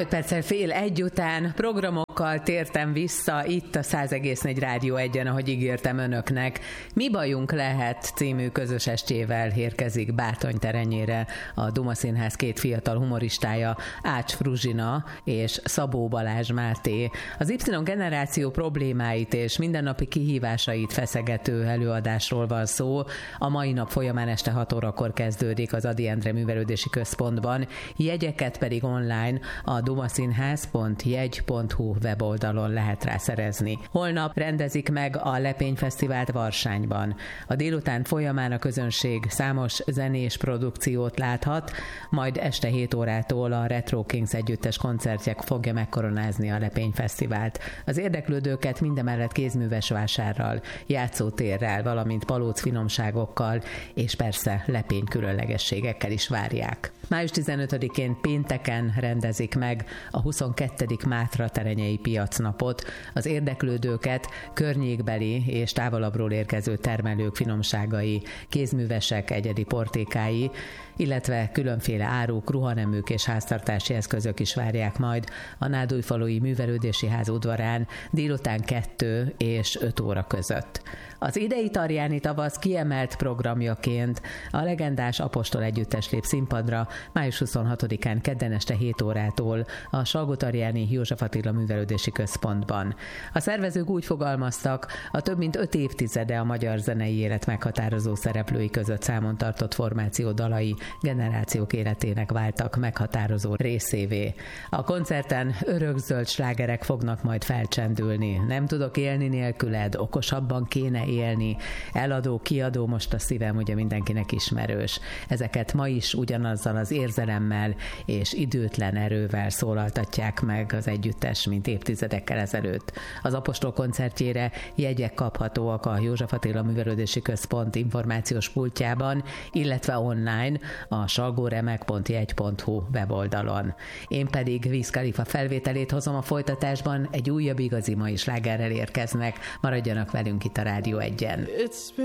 5 perccel fél egy után programokkal tértem vissza itt a 100,4 Rádió 1-en, ahogy ígértem önöknek. Mi bajunk lehet című közös estjével érkezik Bátony terenyére a Duma Színház két fiatal humoristája, Ács Fruzsina és Szabó Balázs Máté. Az Y generáció problémáit és mindennapi kihívásait feszegető előadásról van szó. A mai nap folyamán este 6 órakor kezdődik az Ady Endre Művelődési Központban, jegyeket pedig online a dumaszínház.jegy.hu weboldalon lehet rá szerezni. Holnap rendezik meg a Lepényfesztivált Varsányban. A délután folyamán a közönség számos zenés produkciót láthat, majd este 7 órától a Retro Kings együttes koncertje fogja megkoronázni a Lepényfesztivált. Az érdeklődőket mindemellett kézműves vásárral, játszótérrel, valamint palóc finomságokkal és persze lepény különlegességekkel is várják. Május 15-én pénteken rendezik meg a 22. Mátra terenyei piacnapot. Az érdeklődőket környékbeli és távolabbról érkező termelők finomságai, kézművesek egyedi portékái, illetve különféle áruk, ruhaneműk és háztartási eszközök is várják majd a Nádújfaluyi Művelődési Ház udvarán délután 2 és 5 óra között. Az idei Tarjáni tavasz kiemelt programjaként a legendás Apostol együttes lép színpadra május 26-án kedden este 7 órától a Salgótarjáni József Attila Művelődési Központban. A szervezők úgy fogalmaztak, a több mint 5 évtizede a magyar zenei élet meghatározó szereplői között számon tartott formáció dalai generációk életének váltak meghatározó részévé. A koncerten örökzöld slágerek fognak majd felcsendülni. Nem tudok élni nélküled, okosabban kéne élni, eladó, kiadó, most a szívem ugye mindenkinek ismerős. Ezeket ma is ugyanazzal az érzelemmel és időtlen erővel szólaltatják meg az együttes, mint évtizedekkel ezelőtt. Az Apostol koncertjére jegyek kaphatóak a József Attila Művelődési Központ információs pultjában, illetve online a salgoremek.jegy.hu weboldalon. Én pedig Wiz Khalifa felvételét hozom a folytatásban, egy újabb igazi mai slágerrel érkeznek. Maradjanak velünk itt a Rádió 1-en.